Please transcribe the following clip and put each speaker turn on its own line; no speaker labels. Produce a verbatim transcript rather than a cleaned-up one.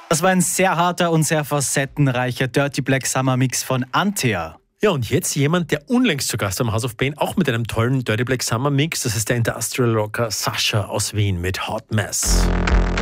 Das war ein sehr harter und sehr facettenreicher Dirty Black Summer Mix von Antea.
Ja, und jetzt jemand, der unlängst zu Gast am House of Pain, auch mit einem tollen Dirty Black Summer Mix. Das ist der Industrial Rocker Sascha aus Wien mit Hot Mess.